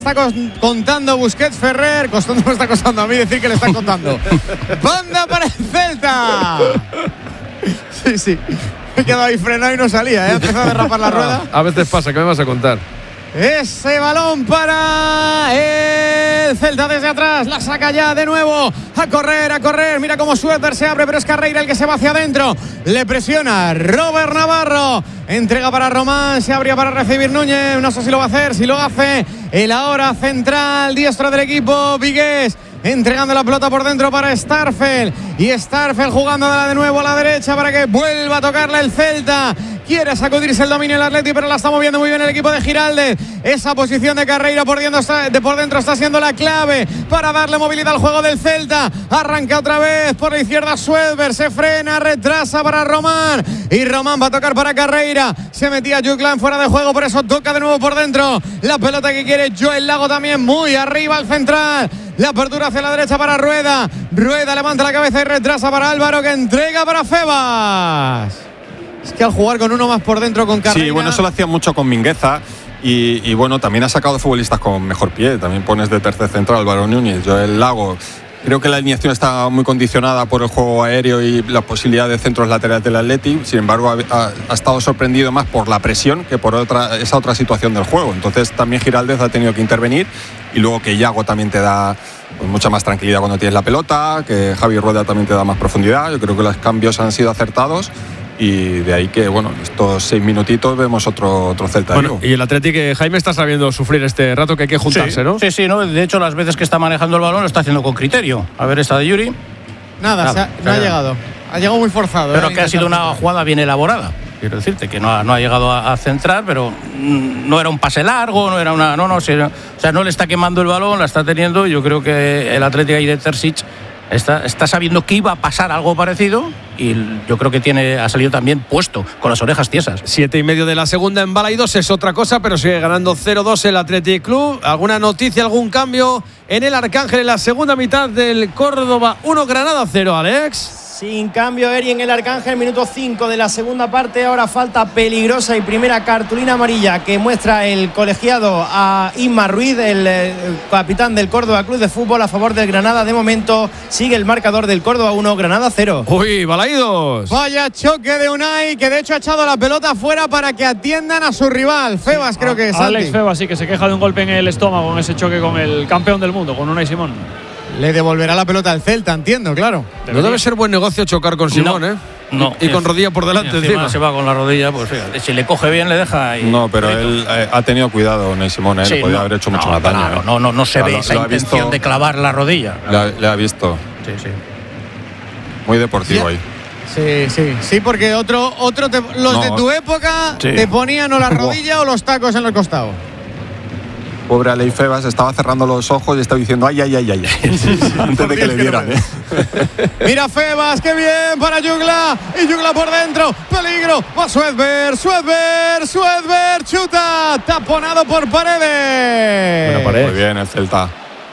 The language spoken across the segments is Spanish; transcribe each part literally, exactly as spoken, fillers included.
está contando Busquets Ferrer. Costando me está costando a mí decir que le están contando. Banda para el Celta. Sí, sí. Me he quedado ahí frenado y no salía, ¿eh? Empezó a derrapar la rueda. A veces pasa, ¿qué me vas a contar? Ese balón para el Celta desde atrás. La saca ya de nuevo. A correr, a correr. Mira cómo Suéter se abre, pero es Carreira el que se va hacia adentro. Le presiona Robert Navarro. Entrega para Román. Se abría para recibir Núñez. No sé si lo va a hacer. Si lo hace, el ahora central diestro del equipo, Vigués. Entregando la pelota por dentro para Starfel. Y Starfel jugándola de nuevo a la derecha para que vuelva a tocarle el Celta. Quiere sacudirse el dominio el Atleti, pero la está moviendo muy bien el equipo de Giraldez. Esa posición de Carreira por dentro está, de por dentro está siendo la clave para darle movilidad al juego del Celta. Arranca otra vez por la izquierda Suedberg. Se frena, retrasa para Román. Y Román va a tocar para Carreira. Se metía Jutland fuera de juego, por eso toca de nuevo por dentro. La pelota que quiere Joel Lago también muy arriba al central. La apertura hacia la derecha para Rueda. Rueda levanta la cabeza y retrasa para Álvaro, que entrega para Febas. Es que al jugar con uno más por dentro con Carreira. Sí, bueno, eso lo hacía mucho con Mingueza. Y, y bueno, también ha sacado futbolistas con mejor pie. También pones de tercer central Álvaro Núñez, Joel Lago. Creo que la alineación está muy condicionada por el juego aéreo y la posibilidad de centros laterales del Atleti. Sin embargo, ha, ha estado sorprendido más por la presión que por otra, esa otra situación del juego. Entonces también Giraldez ha tenido que intervenir. Y luego que Yago también te da pues, mucha más tranquilidad cuando tienes la pelota, que Javi Rueda también te da más profundidad. Yo creo que los cambios han sido acertados. Y de ahí que, bueno, estos seis minutitos vemos otro, otro Celta. Bueno, y el Atleti que Jaime está sabiendo sufrir este rato, que hay que juntarse, sí, ¿no? Sí, sí, ¿no? De hecho, las veces que está manejando el balón lo está haciendo con criterio. A ver, esta de Yuri. Nada, Nada ha, no ha llegado. Ha llegado muy forzado. Pero ¿eh? que ha sido una jugada bien elaborada. Quiero decirte que no ha, no ha llegado a, a centrar, pero no era un pase largo, no era una. No, no, o sea, no le está quemando el balón, la está teniendo. Yo creo que el Atleti ahí de Terzic Está, está sabiendo que iba a pasar algo parecido y yo creo que tiene ha salido también puesto con las orejas tiesas. Siete y medio de la segunda en Balaidos es otra cosa, pero sigue ganando cero dos el Athletic Club. ¿Alguna noticia, algún cambio en el Arcángel en la segunda mitad del Córdoba? uno Granada cero, Alex. Sin cambio, Eri en el Arcángel, minuto cinco de la segunda parte. Ahora falta peligrosa y primera cartulina amarilla que muestra el colegiado a Isma Ruiz, el, el capitán del Córdoba Club de Fútbol, a favor del Granada. De momento sigue el marcador del Córdoba uno, Granada cero. Uy, Balaidos. Vaya choque de Unai, que de hecho ha echado la pelota fuera para que atiendan a su rival. Febas, sí, creo que es. Alex Febas, sí, que se queja de un golpe en el estómago en ese choque con el campeón del mundo, con Unai Simón. Le devolverá la pelota al Celta, entiendo, claro. No debe ser buen negocio chocar con Simón, no, ¿eh? No. Y, y con rodilla por delante encima, encima. Se va con la rodilla, pues fíjate, si le coge bien le deja. Y no, pero él eh, ha tenido cuidado, Unai Simón, ¿eh? Sí, le podía no, haber hecho no, mucho más daño. Claro, ¿eh? no, no, no se claro, ve esa lo intención visto, de clavar la rodilla. Claro. Le, le ha visto. Sí, sí. Muy deportivo sí. ahí. Sí, sí, sí, porque otro, otro te, los no. de tu época sí. te ponían o la rodilla o los tacos en el costado. Pobre Alei Febas estaba cerrando los ojos y estaba diciendo ay, ay, ay, ay, ay. Antes de que le dieran. ¿eh? Mira Febas, qué bien para Jugla. Y Jugla por dentro. Peligro. Va Suedberg, Suedberg, Suedberg. Chuta. Taponado por Paredes. Buena pared. Muy bien el Celta.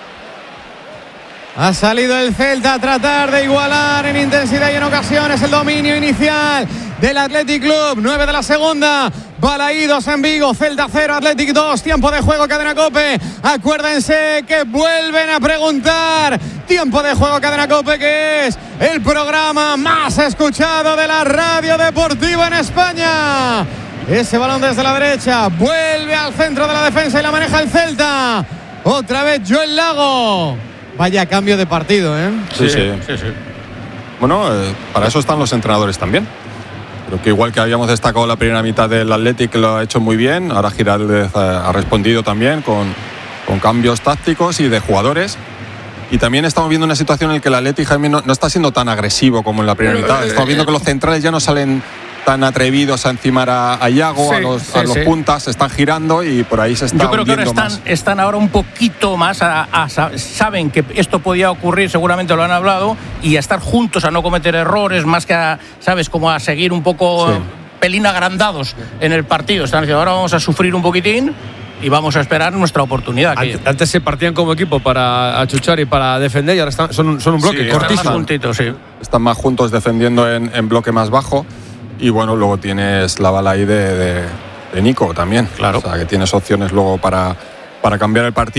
Ha salido el Celta a tratar de igualar en intensidad y en ocasiones el dominio inicial del Athletic Club. nueve de la segunda. Balaidos en Vigo. Celta cero, Athletic dos. Tiempo de juego, Cadena COPE. Acuérdense que vuelven a preguntar. Tiempo de juego, Cadena COPE, que es el programa más escuchado de la radio deportiva en España. Ese balón desde la derecha. Vuelve al centro de la defensa y la maneja el Celta. Otra vez Joel Lago. Vaya cambio de partido, ¿eh? Sí, sí. sí, sí. Bueno, eh, para eso están los entrenadores también. Creo que igual que habíamos destacado la primera mitad del Athletic, que lo ha hecho muy bien, ahora Giraldez ha respondido también con, con cambios tácticos y de jugadores. Y también estamos viendo una situación en la que el Athletic, Jaime, no, no está siendo tan agresivo como en la primera mitad. Estamos viendo que los centrales ya no salen tan atrevidos a encimar a, a Yago, sí, a los, sí, a los sí. puntas, se están girando y por ahí se está Yo creo que ahora están, más. están ahora un poquito más, a, a, saben que esto podía ocurrir, seguramente lo han hablado, y a estar juntos, a no cometer errores, más que a, ¿sabes?, como a seguir un poco sí. pelín agrandados en el partido. Están diciendo, ahora vamos a sufrir un poquitín y vamos a esperar nuestra oportunidad. Antes, antes se partían como equipo para achuchar y para defender y ahora están, son, son un bloque sí, cortísimo. Están más juntitos, sí. Están más juntos defendiendo en, en bloque más bajo. Y bueno, luego tienes la bala ahí de, de, de Nico también. Claro. O sea, que tienes opciones luego para, para cambiar el partido.